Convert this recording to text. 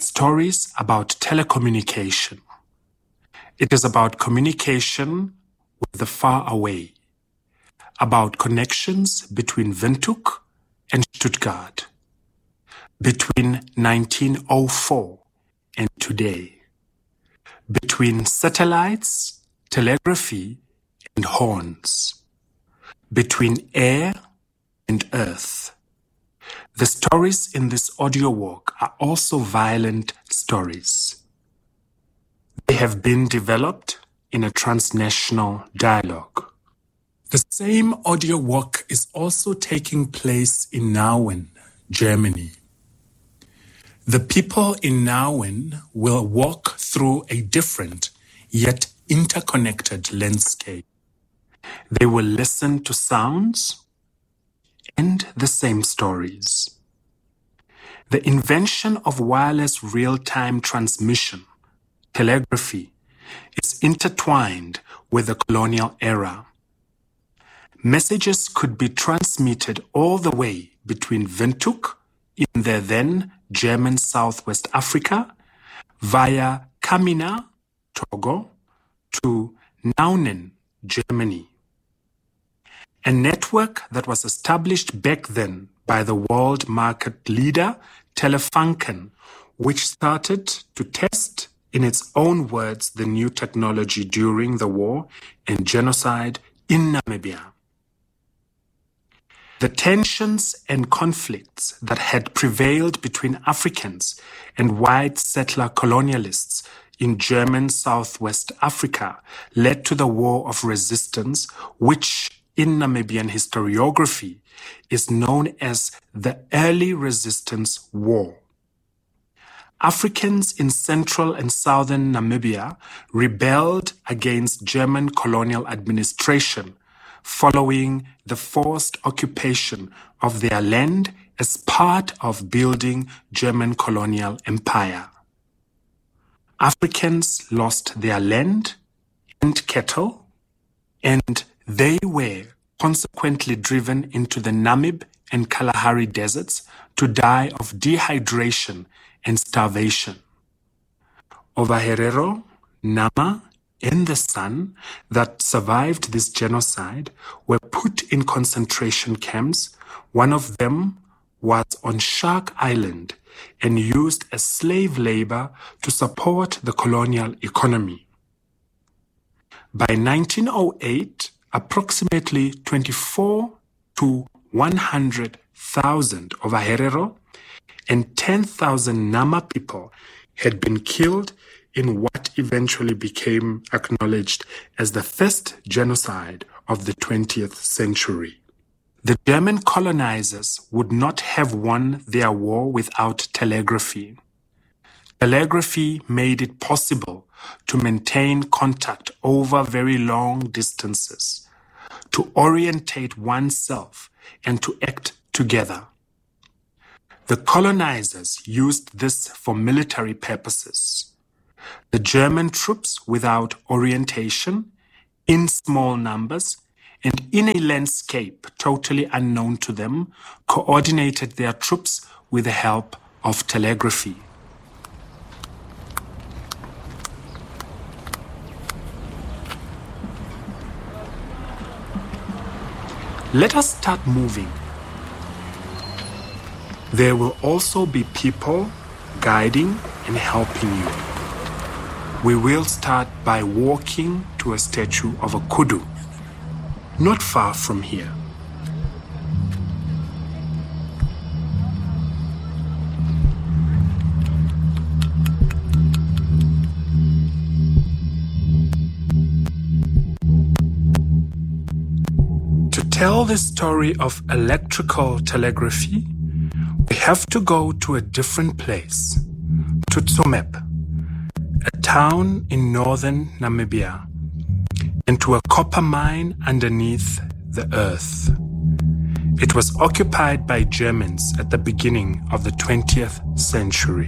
stories about telecommunication. It is about communication with the far away, about connections between Windhoek and Stuttgart, between 1904 and today, between satellites, telegraphy, and horns, between air and earth. The stories in this audio walk are also violent stories. They have been developed in a transnational dialogue. The same audio walk is also taking place in Nauen, Germany. The people in Nauen will walk through a different yet interconnected landscape. They will listen to sounds and the same stories. The invention of wireless real-time transmission, telegraphy, is intertwined with the colonial era. Messages could be transmitted all the way between Windhoek in the then German Southwest Africa via Kamina, Togo, to Nauen, Germany. A network that was established back then by the world market leader Telefunken, which started to test, in its own words, the new technology during the war and genocide in Namibia. The tensions and conflicts that had prevailed between Africans and white settler colonialists in German Southwest Africa led to the War of Resistance, which in Namibian historiography is known as the Early Resistance War. Africans in central and southern Namibia rebelled against German colonial administration following the forced occupation of their land as part of building German colonial empire. Africans lost their land and cattle, and they were consequently driven into the Namib and Kalahari deserts to die of dehydration and starvation. Ovaherero, Nama, and the son that survived this genocide were put in concentration camps. One of them was on Shark Island and used as slave labor to support the colonial economy. By 1908, approximately 24 to 100,000 Ovaherero and 10,000 Nama people had been killed in what eventually became acknowledged as the first genocide of the 20th century. The German colonizers would not have won their war without telegraphy. Telegraphy made it possible to maintain contact over very long distances, to orientate oneself and to act together. The colonizers used this for military purposes. The German troops without orientation, in small numbers, and in a landscape totally unknown to them, coordinated their troops with the help of telegraphy. Let us start moving. There will also be people guiding and helping you. We will start by walking to a statue of a kudu, not far from here. To tell the story of electrical telegraphy, we have to go to a different place, to Tsumeb, a town in northern Namibia, and to a copper mine underneath the earth. It was occupied by Germans at the beginning of the 20th century.